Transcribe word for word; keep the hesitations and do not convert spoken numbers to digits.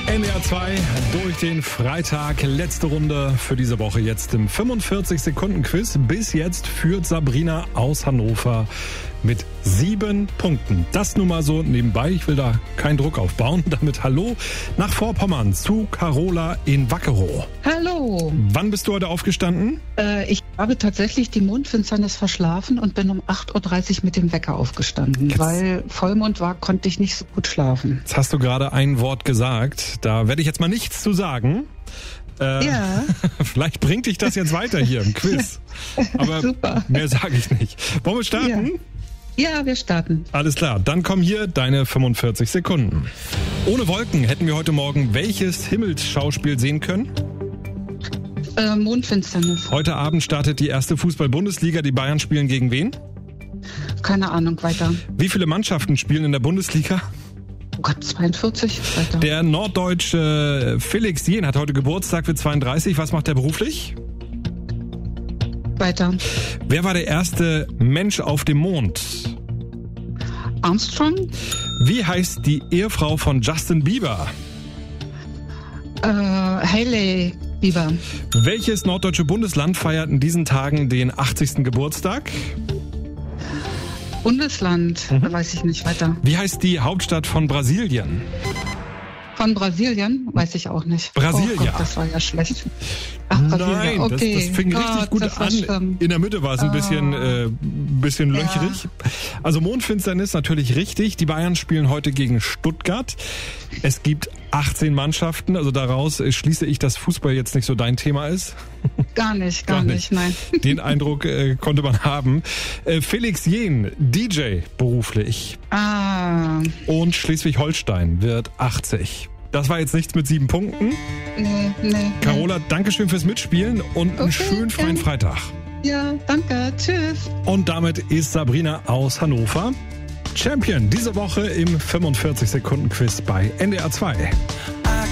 N D R zwei durch den Freitag. Letzte Runde für diese Woche jetzt im fünfundvierzig Sekunden Quiz. Bis jetzt führt Sabrina aus Hannover mit sieben Punkten. Das nun mal so nebenbei. Ich will da keinen Druck aufbauen. Damit hallo nach Vorpommern zu Carola in Wackerow. Hallo. Wann bist du heute aufgestanden? Äh, ich habe tatsächlich die Mondfinsternis verschlafen und bin um acht Uhr dreißig mit dem Wecker aufgestanden. Jetzt, weil Vollmond war, konnte ich nicht so gut schlafen. Jetzt hast du gerade ein Wort gesagt. Da werde ich jetzt mal nichts zu sagen. Äh, ja. Vielleicht bringt dich das jetzt weiter hier im Quiz. Aber super. Mehr sage ich nicht. Wollen wir starten? Ja. ja, wir starten. Alles klar, dann kommen hier deine fünfundvierzig Sekunden. Ohne Wolken hätten wir heute Morgen welches Himmelsschauspiel sehen können? Äh, Mondfinsternis. Heute Abend startet die erste Fußball-Bundesliga. Die Bayern spielen gegen wen? Keine Ahnung, weiter. Wie viele Mannschaften spielen in der Bundesliga? Oh Gott, zweiundvierzig. Weiter. Der norddeutsche Felix Jähn hat heute Geburtstag, wird zweiunddreißig. Was macht er beruflich? Weiter. Wer war der erste Mensch auf dem Mond? Armstrong. Wie heißt die Ehefrau von Justin Bieber? Äh, Hailey Bieber. Welches norddeutsche Bundesland feiert in diesen Tagen den achtzigsten Geburtstag? Bundesland, mhm. weiß ich nicht, weiter. Wie heißt die Hauptstadt von Brasilien? Von Brasilien? Weiß ich auch nicht. Brasilia. Oh Gott, das war ja schlecht. Ach, Nein, okay. das, das fing Gott, richtig gut an. Schlimm. In der Mitte war es ein bisschen, oh. äh, bisschen löchrig. Ja. Also Mondfinsternis natürlich richtig. Die Bayern spielen heute gegen Stuttgart. Es gibt achtzehn Mannschaften, also daraus schließe ich, dass Fußball jetzt nicht so dein Thema ist. Gar nicht, gar, gar nicht. nicht, nein. Den Eindruck äh, konnte man haben. Äh, Felix Jähn, D J beruflich. Ah. Und Schleswig-Holstein wird achtzig. Das war jetzt nichts mit sieben Punkten. Nee, nee. Carola, nee. Dankeschön fürs Mitspielen und okay, einen schönen freien ja. Freitag. Ja, danke. Tschüss. Und damit ist Sabrina aus Hannover Champion diese Woche im fünfundvierzig Sekunden Quiz bei N D R zwei.